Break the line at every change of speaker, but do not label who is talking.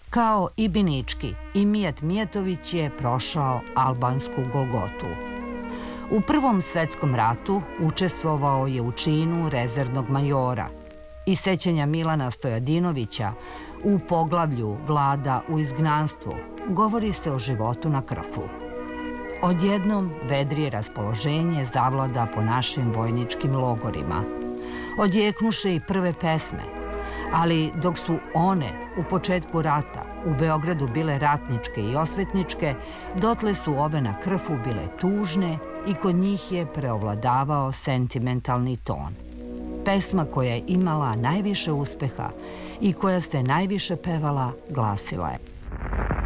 Kao i Binički, i Mijat Mijatović je prošao albansku Golgotu. U Prvom svetskom ratu učestvovao je u činu rezervnog majora i sećanja Milana Stojadinovića u poglavlju Vlada u izgnanstvu govori se o životu na Krfu. Odjednom vedrije raspoloženje zavlada po našim vojničkim logorima. Odjeknuše i prve pesme, ali dok su one u početku rata u Beogradu bile ratničke i osvetničke, dotle su ove na Krfu bile tužne i kod njih je preovladavao sentimentalni ton. Pesma koja je imala najviše uspeha i koja se najviše pevala glasila je: